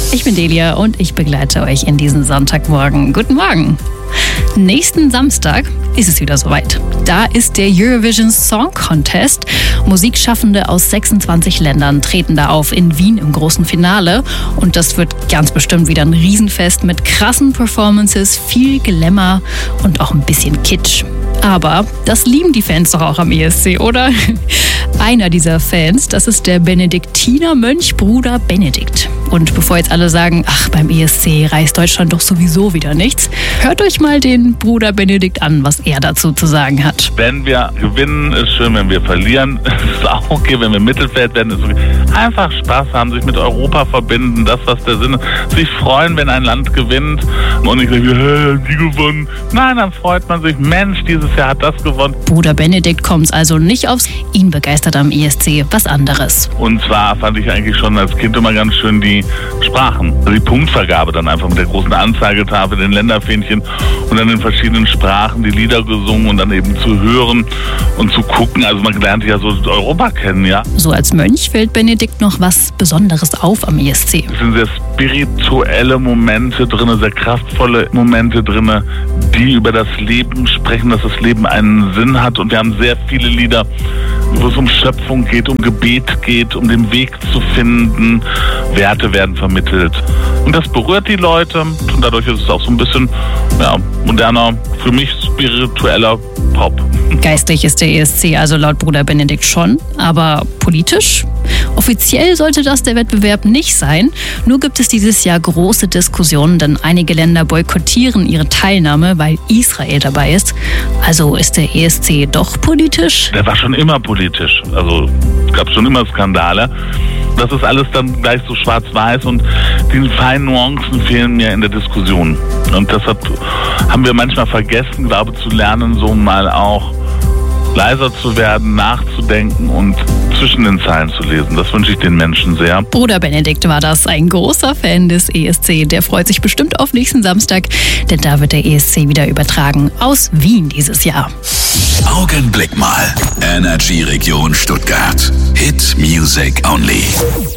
Ich bin Delia und ich begleite euch in diesen Sonntagmorgen. Guten Morgen. Nächsten Samstag ist es wieder soweit. Da ist der Eurovision Song Contest. Musikschaffende aus 26 Ländern treten da auf in Wien im großen Finale. Und das wird ganz bestimmt wieder ein Riesenfest mit krassen Performances, viel Glamour und auch ein bisschen Kitsch. Aber das lieben die Fans doch auch am ESC, oder? Einer dieser Fans, das ist der Benediktinermönch Bruder Benedikt. Und bevor jetzt alle sagen, ach, beim ESC reißt Deutschland doch sowieso wieder nichts, hört euch mal den Bruder Benedikt an, was er dazu zu sagen hat. Wenn wir gewinnen, ist schön, wenn wir verlieren, ist auch okay, wenn wir im Mittelfeld werden, ist okay. Einfach Spaß haben, sich mit Europa verbinden, das, was der Sinn ist. Sich freuen, wenn ein Land gewinnt und nicht sagen, hey, die gewonnen. Nein, dann freut man sich, Mensch, dieses Jahr hat das gewonnen. Bruder Benedikt kommt es also nicht aufs, ihn begeistert am ESC was anderes. Und zwar fand ich eigentlich schon als Kind immer ganz schön die Sprachen. Also die Punktvergabe dann einfach mit der großen Anzeigetafel, den Länderfähnchen und dann in verschiedenen Sprachen die Lieder gesungen und dann eben zu hören und zu gucken. Also man lernt ja so Europa kennen, ja. So als Mönch fällt Benedikt noch was Besonderes auf am ESC. Es sind sehr spirituelle Momente drin, sehr kraftvolle Momente drin, die über das Leben sprechen, dass das Leben einen Sinn hat. Und wir haben sehr viele Lieder, wo es um Schöpfung geht, um Gebet geht, um den Weg zu finden. Werte werden vermittelt. Und das berührt die Leute und dadurch ist es auch so ein bisschen moderner, für mich spiritueller Pop. Geistlich ist der ESC also laut Bruder Benedikt schon, aber politisch? Offiziell sollte das der Wettbewerb nicht sein. Nur gibt es dieses Jahr große Diskussionen, denn einige Länder boykottieren ihre Teilnahme, weil Israel dabei ist. Also ist der ESC doch politisch? Der war schon immer politisch. Also es gab schon immer Skandale. Das ist alles dann gleich so schwarz-weiß und die feinen Nuancen fehlen mir in der Diskussion. Und deshalb haben wir manchmal vergessen, glaube ich, zu lernen, so mal auch leiser zu werden, nachzudenken und zwischen den Zeilen zu lesen. Das wünsche ich den Menschen sehr. Bruder Benedikt war das, ein großer Fan des ESC. Der freut sich bestimmt auf nächsten Samstag, denn da wird der ESC wieder übertragen aus Wien dieses Jahr. Augenblick mal. Energy Region Stuttgart. Hit Music Only.